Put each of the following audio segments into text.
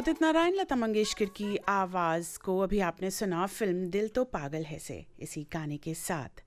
उदित नारायण, लता मंगेशकर की आवाज़ को अभी आपने सुना फिल्म दिल तो पागल है से। इसी गाने के साथ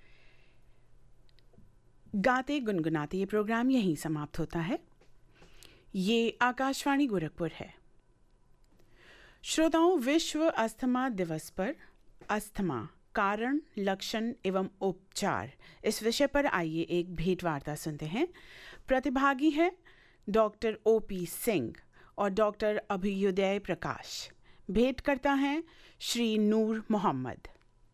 गाते गुनगुनाते ये प्रोग्राम यहीं समाप्त होता है। ये आकाशवाणी गोरखपुर है। श्रोताओं, विश्व अस्थमा दिवस पर अस्थमा कारण, लक्षण एवं उपचार इस विषय पर आइए एक भेंटवार्ता सुनते हैं। प्रतिभागी हैं डॉक्टर ओपी सिंह और डॉक्टर अभ्युदय प्रकाश। भेंट करता है श्री नूर मोहम्मद।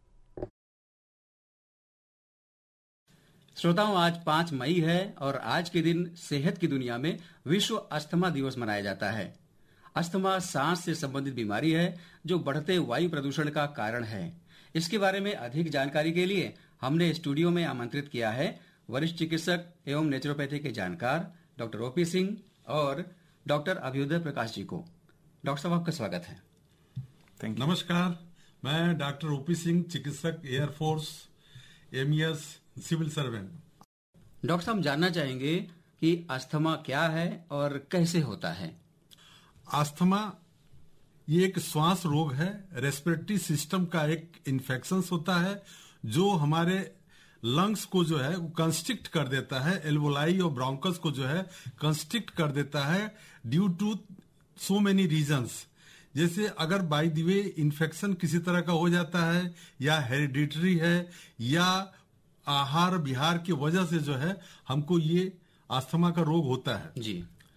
श्रोताओं, आज 5 मई है और आज के दिन सेहत की दुनिया में विश्व अस्थमा दिवस मनाया जाता है। अस्थमा सांस से संबंधित बीमारी है जो बढ़ते वायु प्रदूषण का कारण है। इसके बारे में अधिक जानकारी के लिए हमने स्टूडियो में आमंत्रित किया है वरिष्ठ चिकित्सक एवं नेचुरोपैथी के जानकार डॉक्टर ओपी सिंह और डॉक्टर अभ्युदय प्रकाश जी को। डॉक्टर साहब, आपका स्वागत है। नमस्कार, मैं डॉक्टर ओपी सिंह, चिकित्सक, air force, MES, civil servant. Doctor साहब, जानना चाहेंगे कि अस्थमा क्या है और कैसे होता है। अस्थमा ये एक श्वास रोग है, रेस्पिरेटरी सिस्टम का एक इन्फेक्शन होता है जो हमारे लंग्स को जो है कंस्ट्रिक्ट कर देता है, एल्वोलाई और ब्रोंकस को जो है कंस्ट्रिक्ट कर देता है due to so many reasons. जैसे अगर बाय द वे इन्फेक्शन किसी तरह का हो जाता है या हेरिडिटरी है या आहार विहार की वजह से जो है हमको ये अस्थमा का रोग होता है। जी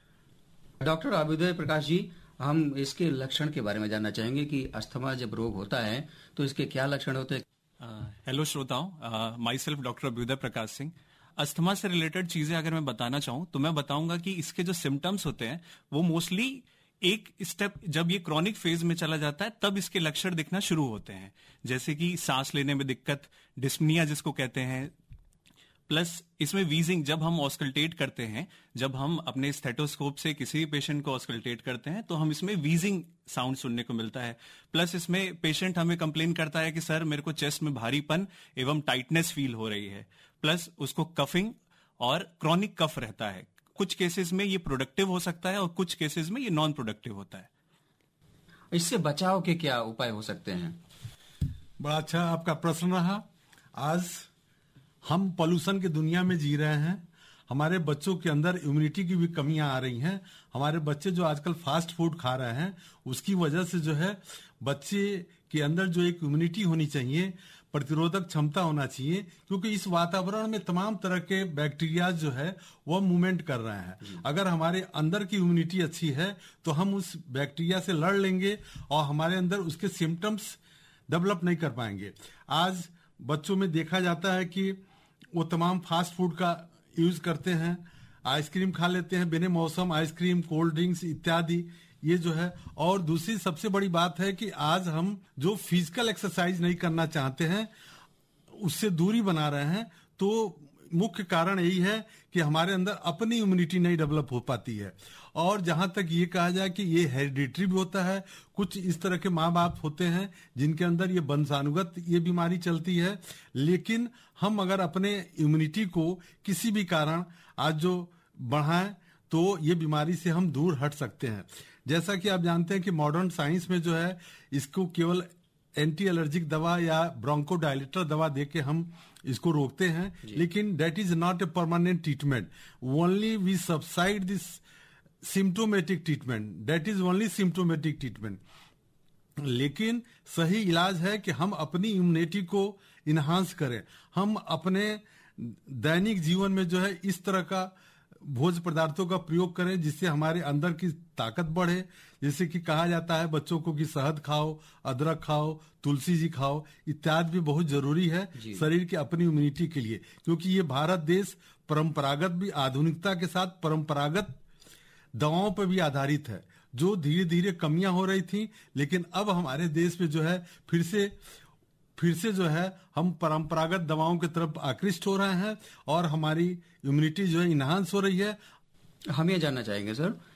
डॉक्टर अभ्युदय प्रकाश जी, हम इसके लक्षण के बारे में जानना चाहेंगे कि अस्थमा जब रोग होता है तो इसके क्या लक्षण होते हैं। हेलो श्रोताओं, my self doctor Abhyuday Prakash Singh. Asthma से रिलेटेड चीजें अगर मैं बताना चाहूं तो मैं बताऊंगा कि इसके जो सिम्टम्स होते हैं वो मोस्टली एक स्टेप जब ये क्रॉनिक फेज में चला जाता है तब इसके लक्षण दिखना शुरू होते हैं, जैसे कि सांस लेने में दिक्कत, डिस्पनिया जिसको कहते हैं, प्लस इसमें वीजिंग। जब हम ऑस्कल्टेट करते हैं, जब हम अपने स्टेथोस्कोप से किसी पेशेंट को ऑस्कल्टेट करते हैं तो हम इसमें वीजिंग साउंड सुनने को मिलता है। प्लस इसमें पेशेंट हमें कंप्लेन करता है कि सर मेरे को चेस्ट में भारीपन एवं टाइटनेस फील हो रही है। प्लस उसको कफिंग और क्रॉनिक कफ रहता है। कुछ केसेस में ये प्रोडक्टिव हो सकता है और कुछ केसेस में ये नॉन प्रोडक्टिव होता है। इससे बचाव के क्या उपाय हो सकते हैं। बड़ा अच्छा आपका प्रश्न रहा। आज हम पोल्यूशन की दुनिया में जी रहे हैं, हमारे बच्चों के अंदर इम्यूनिटी की भी कमियां आ रही हैं। हमारे बच्चे जो आजकल फास्ट फूड खा रहे हैं उसकी वजह से जो है बच्चे के अंदर जो एक इम्यूनिटी होनी चाहिए, प्रतिरोधक क्षमता होना चाहिए, क्योंकि इस वातावरण में तमाम तरह के बैक्टीरिया जो है वो मूवमेंट कर रहे हैं। अगर हमारे अंदर की इम्यूनिटी अच्छी है तो हम उस बैक्टीरिया से लड़ लेंगे और हमारे अंदर उसके सिम्टम्स डेवलप नहीं कर पाएंगे। आज बच्चों में देखा जाता है कि वो तमाम फास्ट फूड का यूज करते हैं, आइसक्रीम खा लेते हैं बिना मौसम, आइसक्रीम, कोल्ड ड्रिंक्स इत्यादि, ये जो है। और दूसरी सबसे बड़ी बात है कि आज हम जो फिजिकल एक्सरसाइज नहीं करना चाहते हैं उससे दूरी बना रहे हैं। तो मुख्य कारण यही है कि हमारे अंदर अपनी इम्यूनिटी नहीं डेवलप हो पाती है। और जहां तक ये कहा जाए कि ये हेरिडिटरी भी होता है, कुछ इस तरह के माँ बाप होते हैं जिनके अंदर ये वंशानुगत ये बीमारी चलती है। लेकिन हम अगर अपने इम्यूनिटी को किसी भी कारण आज जो बढ़ाएं तो ये बीमारी से हम दूर हट सकते हैं। जैसा कि आप जानते हैं कि मॉडर्न साइंस में जो है इसको केवल एंटी एलर्जिक दवा या ब्रोंकोडायलेटर दवा देके हम इसको रोकते हैं, लेकिन that is not a permanent treatment. Only we subside this symptomatic treatment, that is only symptomatic treatment. लेकिन सही इलाज है कि हम अपनी इम्यूनिटी को इन्हांस करें। हम अपने दैनिक जीवन में जो है इस तरह का भोज्य पदार्थों का प्रयोग करें जिससे हमारे अंदर की ताकत बढ़े। जैसे कि कहा जाता है बच्चों को कि शहद खाओ, अदरक खाओ, तुलसी जी खाओ इत्यादि भी बहुत जरूरी है शरीर की अपनी इम्यूनिटी के लिए, क्योंकि ये भारत देश परंपरागत भी आधुनिकता के साथ परंपरागत दवाओं पर भी आधारित है, जो धीरे धीरे कमियां हो रही थी। लेकिन अब हमारे देश में जो है फिर से जो है हम परंपरागत दवाओं की तरफ आकृष्ट हो रहे हैं और हमारी इम्यूनिटी जो है इन्हांस हो रही है। हम ये जानना चाहेंगे सर